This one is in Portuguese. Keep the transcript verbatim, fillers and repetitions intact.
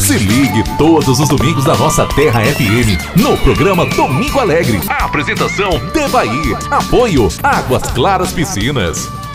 Se ligue todos os domingos da nossa Terra F M, no programa Domingo Alegre. A apresentação Devaí. Apoio Águas Claras Piscinas.